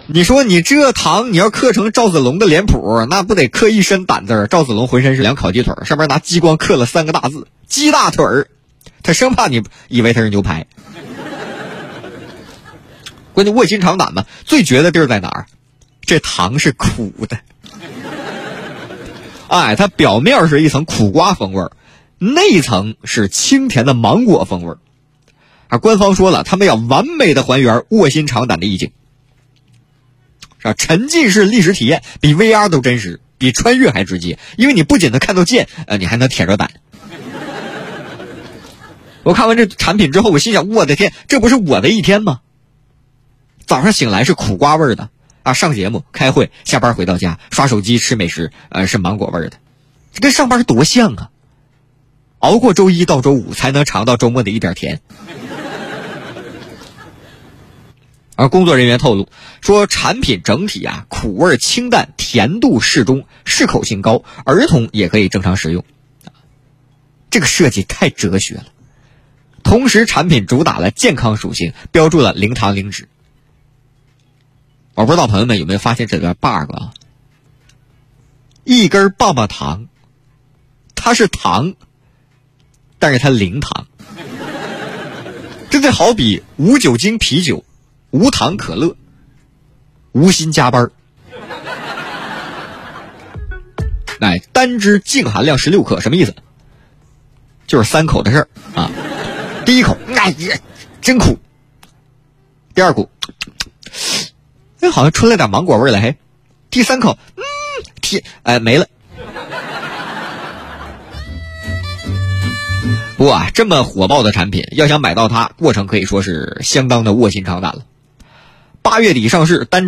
你说你这糖你要刻成赵子龙的脸谱，那不得刻一身胆子？赵子龙浑身是2烤鸡腿，上面拿激光刻了3个大字“鸡大腿儿”，他生怕你以为他是牛排。关键卧薪尝胆嘛，最绝的地儿在哪儿？这糖是苦的。哎，它表面是一层苦瓜风味儿，内层是清甜的芒果风味儿。官方说了，他们要完美的还原卧薪尝胆的意境。沉浸式历史体验比 VR 都真实，比穿越还直接，因为你不仅能看到剑，你还能舔着胆。我看完这产品之后，我心想，我的天，这不是我的一天吗？早上醒来是苦瓜味的上节目开会，下班回到家刷手机吃美食，是芒果味的，这跟上班多像啊！熬过周一到周五才能尝到周末的一点甜。而工作人员透露说，产品整体苦味清淡，甜度适中，适口性高，儿童也可以正常食用。这个设计太哲学了。同时产品主打了健康属性，标注了零糖零脂。我不知道朋友们有没有发现这段 bug 一根棒棒糖它是糖，但是它零糖。这就好比无酒精啤酒，无糖可乐，无心加班。单支净含量16克，什么意思？就是3口的事儿第一口，真苦。第二口，好像出来点芒果味了。第3口，没了。不过这么火爆的产品，要想买到它，过程可以说是相当的卧薪尝胆了。8月底上市，单